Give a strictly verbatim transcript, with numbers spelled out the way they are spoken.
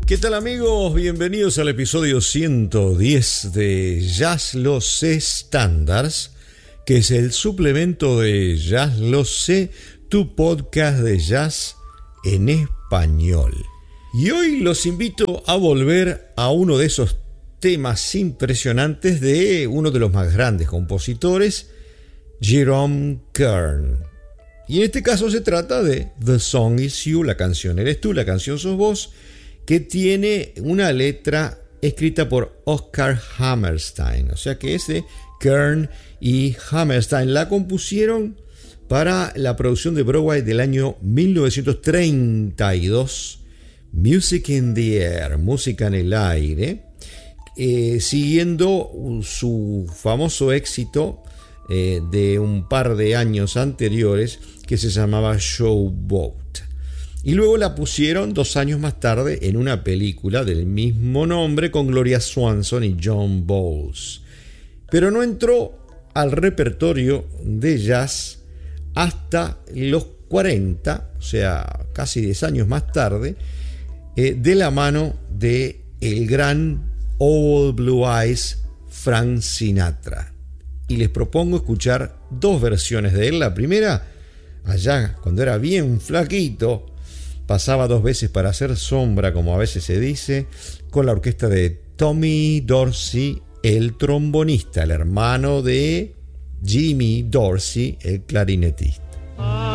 ¿Qué tal, amigos? Bienvenidos al episodio ciento diez de Jazz Lo Sé Standards, que es el suplemento de Jazz Lo Sé, tu podcast de jazz en español. Y hoy los invito a volver a uno de esos temas impresionantes de uno de los más grandes compositores, Jerome Kern. Y en este caso se trata de The Song Is You, la canción eres tú, la canción sos vos, que tiene una letra escrita por Oscar Hammerstein, o sea que es de Kern y Hammerstein. La compusieron para la producción de Broadway del año mil novecientos treinta y dos, Music in the Air, música en el aire, eh, siguiendo su famoso éxito eh, de un par de años anteriores que se llamaba Showboat. Y luego la pusieron dos años más tarde en una película del mismo nombre con Gloria Swanson y John Bowles. Pero no entró al repertorio de jazz hasta los cuarenta, o sea, casi diez años más tarde, eh, de la mano de el gran Old Blue Eyes Frank Sinatra. Y les propongo escuchar dos versiones de él. La primera, allá cuando era bien flaquito, pasaba dos veces para hacer sombra, como a veces se dice, con la orquesta de Tommy Dorsey, el trombonista, el hermano de Jimmy Dorsey, el clarinetista.